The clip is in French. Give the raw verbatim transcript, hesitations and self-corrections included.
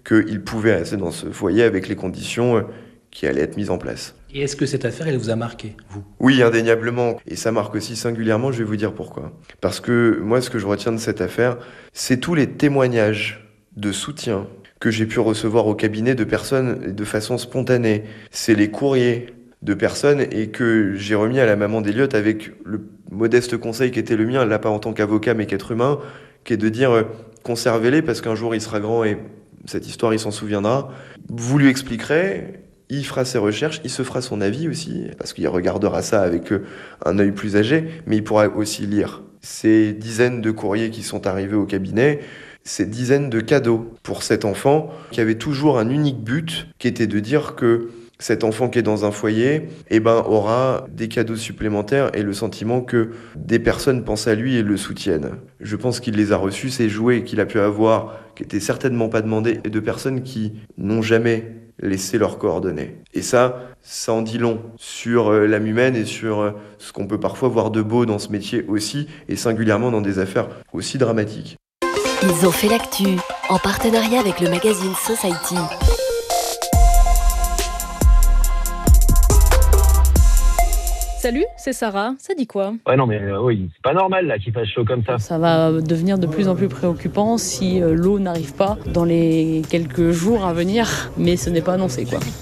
qu'il pouvait rester dans ce foyer avec les conditions qui allaient être mises en place. Et est-ce que cette affaire, elle vous a marqué, vous ? Oui, indéniablement. Et ça marque aussi singulièrement, je vais vous dire pourquoi. Parce que moi, ce que je retiens de cette affaire, c'est tous les témoignages de soutien que j'ai pu recevoir au cabinet de personnes de façon spontanée. C'est les courriers de personnes et que j'ai remis à la maman d'Eliott avec le modeste conseil qui était le mien, là pas en tant qu'avocat mais qu'être humain, qui est de dire euh, conservez-les parce qu'un jour il sera grand et cette histoire il s'en souviendra. Vous lui expliquerez, il fera ses recherches, il se fera son avis aussi, parce qu'il regardera ça avec euh, un œil plus âgé, mais il pourra aussi lire ces dizaines de courriers qui sont arrivés au cabinet, ces dizaines de cadeaux pour cet enfant qui avait toujours un unique but, qui était de dire que cet enfant qui est dans un foyer eh ben, aura des cadeaux supplémentaires et le sentiment que des personnes pensent à lui et le soutiennent. Je pense qu'il les a reçus, ces jouets qu'il a pu avoir, qui n'étaient certainement pas demandés, et de personnes qui n'ont jamais laissé leurs coordonnées. Et ça, ça en dit long sur l'âme humaine et sur ce qu'on peut parfois voir de beau dans ce métier aussi, et singulièrement dans des affaires aussi dramatiques. Ils ont fait l'actu, en partenariat avec le magazine Society. Salut, c'est Sarah, ça dit quoi ? Ouais non mais euh, oui, c'est pas normal là qu'il fasse chaud comme ça. Ça va devenir de plus en plus préoccupant si euh, l'eau n'arrive pas dans les quelques jours à venir, mais ce n'est pas annoncé quoi.